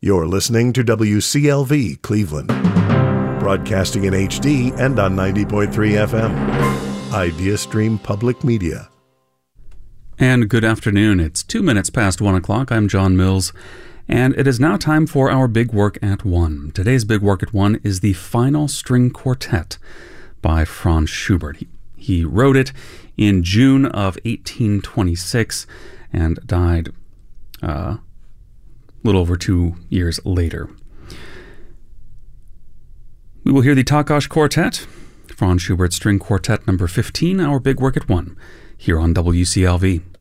You're listening to WCLV Cleveland, broadcasting in HD and on 90.3 FM. IdeaStream Public Media. And good afternoon. It's 2 minutes past 1 o'clock. I'm John Mills, and it is now time for our Big Work at One. Today's Big Work at One is the Final String Quartet by Franz Schubert. He wrote it in June of 1826 and died a little over 2 years later. We will hear the Takács Quartet, Franz Schubert String Quartet number 15, our Big Work at One, here on WCLV.